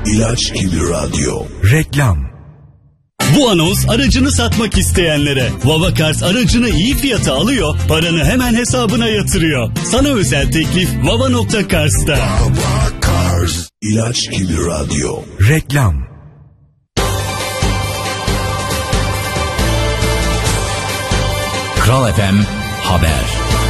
İlaç gibi radyo. Reklam. Bu anons aracını satmak isteyenlere. Vavakars aracını iyi fiyata alıyor, paranı hemen hesabına yatırıyor. Sana özel teklif Vava.Kars'ta. Vavakars. İlaç gibi radyo. Reklam. Kral FM Haber.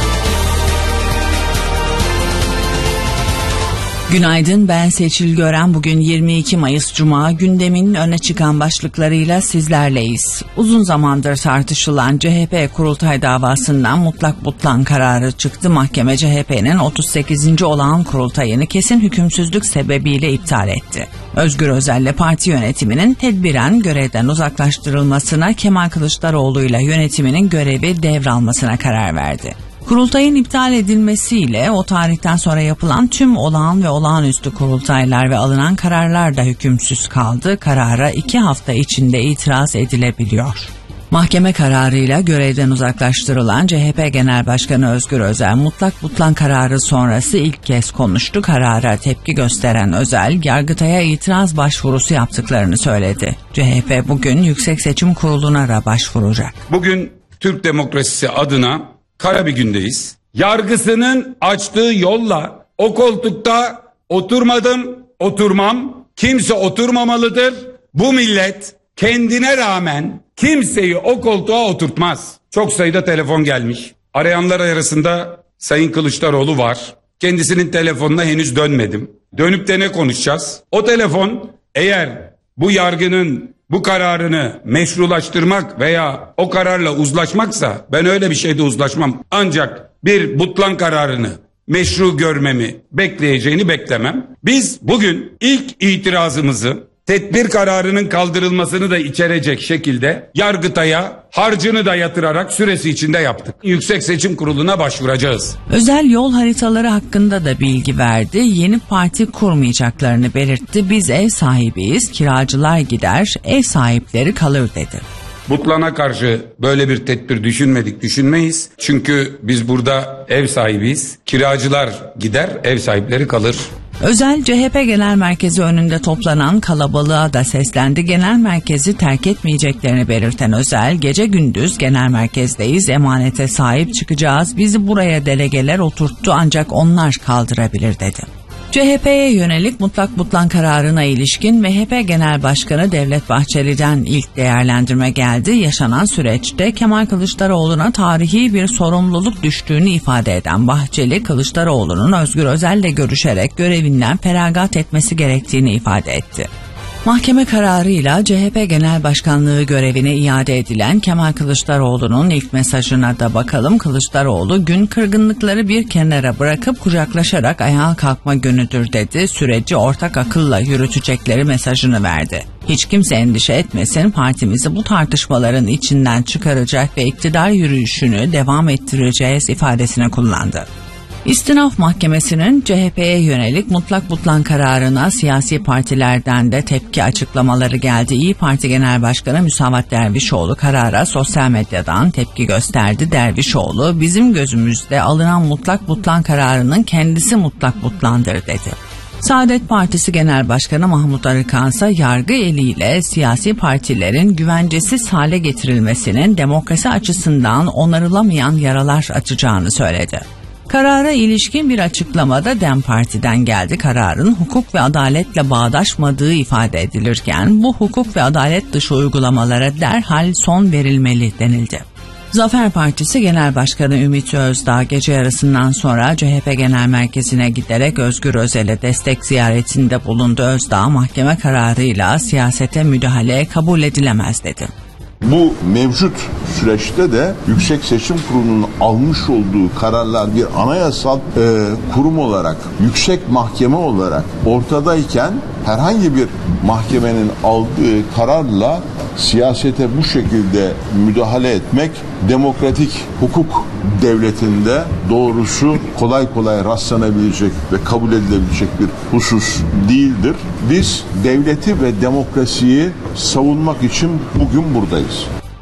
Günaydın, ben Seçil Gören. Bugün 22 Mayıs Cuma. Gündemin öne çıkan başlıklarıyla sizlerleyiz. Uzun zamandır tartışılan CHP kurultay davasından mutlak butlan kararı çıktı. Mahkeme CHP'nin 38. olağan kurultayını kesin hükümsüzlük sebebiyle iptal etti. Özgür Özel'le parti yönetiminin tedbiren görevden uzaklaştırılmasına, Kemal Kılıçdaroğlu'yla yönetiminin görevi devralmasına karar verdi. Kurultayın iptal edilmesiyle o tarihten sonra yapılan tüm olağan ve olağanüstü kurultaylar ve alınan kararlar da hükümsüz kaldı. Karara 2 hafta içinde itiraz edilebiliyor. Mahkeme kararıyla görevden uzaklaştırılan CHP Genel Başkanı Özgür Özel mutlak butlan kararı sonrası ilk kez konuştu. Karara tepki gösteren Özel, Yargıtay'a itiraz başvurusu yaptıklarını söyledi. CHP bugün Yüksek Seçim Kurulu'na da başvuracak. Bugün Türk demokrasisi adına kara bir gündeyiz. Yargısının açtığı yolla o koltukta oturmadım, oturmam, kimse oturmamalıdır. Bu millet kendine rağmen kimseyi o koltuğa oturtmaz. Çok sayıda telefon gelmiş. Arayanlar arasında Sayın Kılıçdaroğlu var. Kendisinin telefonuna henüz dönmedim. Dönüp de ne konuşacağız? O telefon eğer bu yargının bu kararını meşrulaştırmak veya o kararla uzlaşmaksa ben öyle bir şeyde uzlaşmam. Ancak bir butlan kararını meşru görmemi bekleyeceğini beklemem. Biz bugün ilk itirazımızı tedbir kararının kaldırılmasını da içerecek şekilde Yargıtay'a harcını da yatırarak süresi içinde yaptık. Yüksek Seçim Kurulu'na başvuracağız. Özel yol haritaları hakkında da bilgi verdi. Yeni parti kurmayacaklarını belirtti. Biz ev sahibiyiz, kiracılar gider, ev sahipleri kalır dedi. Butlana karşı böyle bir tedbir düşünmedik, düşünmeyiz. Çünkü biz burada ev sahibiyiz, kiracılar gider, ev sahipleri kalır. Özel CHP Genel Merkezi önünde toplanan kalabalığa da seslendi. Genel merkezi terk etmeyeceklerini belirten Özel, gece gündüz genel merkezdeyiz, emanete sahip çıkacağız, bizi buraya delegeler oturttu ancak onlar kaldırabilir dedi. CHP'ye yönelik mutlak butlan kararına ilişkin MHP Genel Başkanı Devlet Bahçeli'den ilk değerlendirme geldi. Yaşanan süreçte Kemal Kılıçdaroğlu'na tarihi bir sorumluluk düştüğünü ifade eden Bahçeli, Kılıçdaroğlu'nun Özgür Özel'le görüşerek görevinden feragat etmesi gerektiğini ifade etti. Mahkeme kararıyla CHP Genel Başkanlığı görevine iade edilen Kemal Kılıçdaroğlu'nun ilk mesajına da bakalım. Kılıçdaroğlu, gün kırgınlıkları bir kenara bırakıp kucaklaşarak ayağa kalkma günüdür dedi. Süreci ortak akılla yürütecekleri mesajını verdi. Hiç kimse endişe etmesin, partimizi bu tartışmaların içinden çıkaracak ve iktidar yürüyüşünü devam ettireceğiz ifadesini kullandı. İstinaf Mahkemesi'nin CHP'ye yönelik mutlak butlan kararına siyasi partilerden de tepki açıklamaları geldi. İYİ Parti Genel Başkanı Müsavat Dervişoğlu karara sosyal medyadan tepki gösterdi. Dervişoğlu, bizim gözümüzde alınan mutlak butlan kararının kendisi mutlak butlandır dedi. Saadet Partisi Genel Başkanı Mahmut Arıkan ise yargı eliyle siyasi partilerin güvencesiz hale getirilmesinin demokrasi açısından onarılamayan yaralar açacağını söyledi. Karara ilişkin bir açıklamada DEM Parti'den geldi. Kararın hukuk ve adaletle bağdaşmadığı ifade edilirken bu hukuk ve adalet dışı uygulamalara derhal son verilmeli denildi. Zafer Partisi Genel Başkanı Ümit Özdağ gece yarısından sonra CHP Genel Merkezi'ne giderek Özgür Özel'e destek ziyaretinde bulundu. Özdağ, mahkeme kararıyla siyasete müdahale kabul edilemez dedi. Bu mevcut süreçte de Yüksek Seçim Kurulu'nun almış olduğu kararlar bir anayasal kurum olarak, yüksek mahkeme olarak ortadayken herhangi bir mahkemenin aldığı kararla siyasete bu şekilde müdahale etmek demokratik hukuk devletinde doğrusu kolay kolay rastlanabilecek ve kabul edilebilecek bir husus değildir. Biz devleti ve demokrasiyi savunmak için bugün buradayız.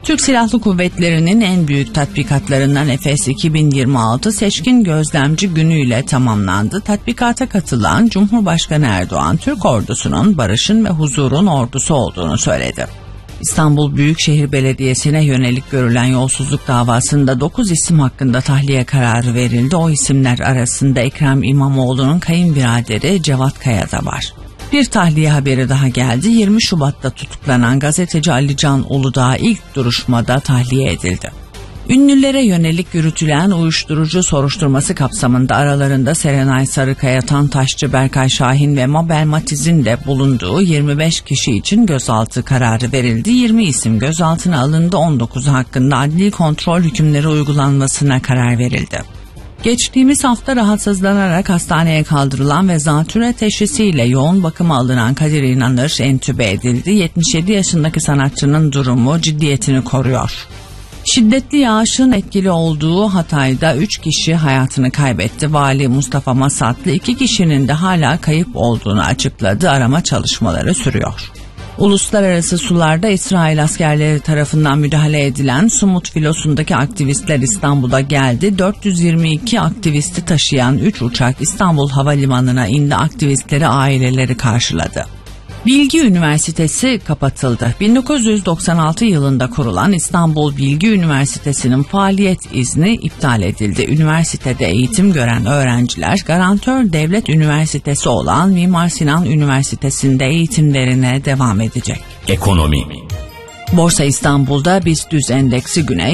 Türk Silahlı Kuvvetleri'nin en büyük tatbikatlarından Efes 2026 seçkin gözlemci günüyle tamamlandı. Tatbikata katılan Cumhurbaşkanı Erdoğan, Türk ordusunun barışın ve huzurun ordusu olduğunu söyledi. İstanbul Büyükşehir Belediyesi'ne yönelik görülen yolsuzluk davasında 9 isim hakkında tahliye kararı verildi. O isimler arasında Ekrem İmamoğlu'nun kayınbiraderi Cevat Kaya da var. Bir tahliye haberi daha geldi. 20 Şubat'ta tutuklanan gazeteci Ali Can Uludağ ilk duruşmada tahliye edildi. Ünlülere yönelik yürütülen uyuşturucu soruşturması kapsamında aralarında Serenay Sarıkaya, Tantaşçı, Berkay Şahin ve Mabel Matiz'in de bulunduğu 25 kişi için gözaltı kararı verildi. 20 isim gözaltına alındı. 19'u hakkında adli kontrol hükümleri uygulanmasına karar verildi. Geçtiğimiz hafta rahatsızlanarak hastaneye kaldırılan ve zatürre teşhisiyle yoğun bakıma alınan Kadir İnanır entübe edildi. 77 yaşındaki sanatçının durumu ciddiyetini koruyor. Şiddetli yağışın etkili olduğu Hatay'da 3 kişi hayatını kaybetti. Vali Mustafa Masatlı 2 kişinin de hala kayıp olduğunu açıkladı. Arama çalışmaları sürüyor. Uluslararası sularda İsrail askerleri tarafından müdahale edilen Sumut filosundaki aktivistler İstanbul'a geldi. 422 aktivisti taşıyan 3 uçak İstanbul Havalimanı'na indi. Aktivistleri aileleri karşıladı. Bilgi Üniversitesi kapatıldı. 1996 yılında kurulan İstanbul Bilgi Üniversitesi'nin faaliyet izni iptal edildi. Üniversitede eğitim gören öğrenciler garantör devlet üniversitesi olan Mimar Sinan Üniversitesi'nde eğitimlerine devam edecek. Ekonomi. Borsa İstanbul'da BIST endeksi güne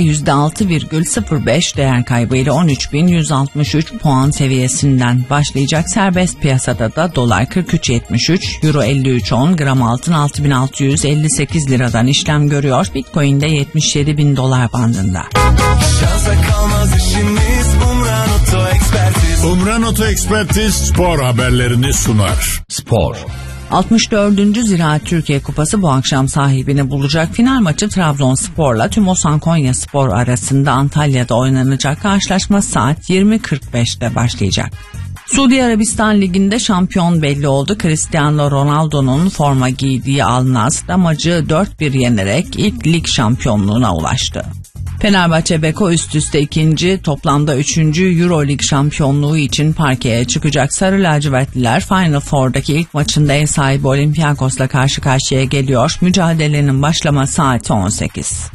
%6,05 değer kaybıyla 13.163 puan seviyesinden başlayacak. Serbest piyasada da dolar 43.73, euro 53.10, gram altın 6.658 liradan işlem görüyor. Bitcoin de 77.000 dolar bandında. Umran Oto Ekspertiz spor haberlerini sunar. Spor. 64. Ziraat Türkiye Kupası bu akşam sahibini bulacak. Final maçı Trabzonspor'la Tümosan Konyaspor arasında Antalya'da oynanacak. Karşılaşma saat 20.45'te başlayacak. Suudi Arabistan Ligi'nde şampiyon belli oldu. Cristiano Ronaldo'nun forma giydiği Al Nassr maçı 4-1 yenerek ilk lig şampiyonluğuna ulaştı. Fenerbahçe Beko üst üste ikinci, toplamda 3. Euroleague şampiyonluğu için parkeye çıkacak. Sarı lacivertliler Final Four'daki ilk maçında ev sahibi Olympiakos'la karşı karşıya geliyor. Mücadelenin başlama saati 18.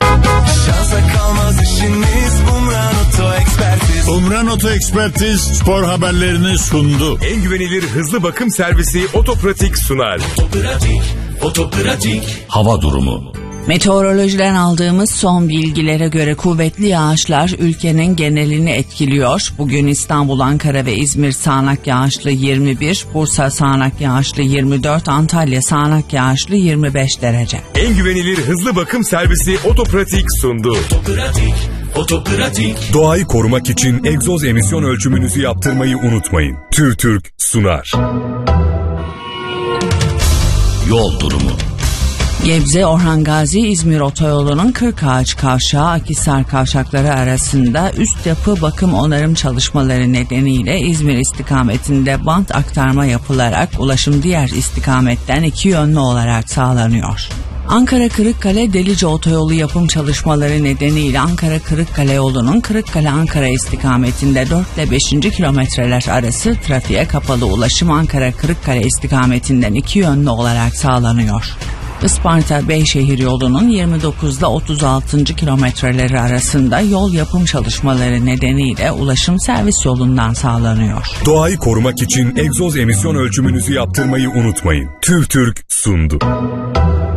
Umran Oto Ekspertiz spor haberlerini sundu. En güvenilir hızlı bakım servisi Otopratik sunar. Otopratik. Hava durumu. Meteorolojiden aldığımız son bilgilere göre kuvvetli yağışlar ülkenin genelini etkiliyor. Bugün İstanbul, Ankara ve İzmir sağanak yağışlı 21, Bursa sağanak yağışlı 24, Antalya sağanak yağışlı 25 derece. En güvenilir hızlı bakım servisi Otopratik sundu. Otopratik. Doğayı korumak için egzoz emisyon ölçümünüzü yaptırmayı unutmayın. TÜRTÜRK sunar. Yol durumu. Gebze Orhan Gazi İzmir otoyolunun Kırkağaç Kavşağı Akhisar kavşakları arasında üst yapı bakım onarım çalışmaları nedeniyle İzmir istikametinde bant aktarma yapılarak ulaşım diğer istikametten 2 yönlü olarak sağlanıyor. Ankara Kırıkkale Delice otoyolu yapım çalışmaları nedeniyle Ankara Kırıkkale yolunun Kırıkkale Ankara istikametinde 4 ile 5. kilometreler arası trafiğe kapalı, ulaşım Ankara Kırıkkale istikametinden 2 yönlü olarak sağlanıyor. Isparta Beyşehir yolunun 29 ile 36. kilometreleri arasında yol yapım çalışmaları nedeniyle ulaşım servis yolundan sağlanıyor. Doğayı korumak için egzoz emisyon ölçümünüzü yaptırmayı unutmayın. TÜRTÜRK sundu.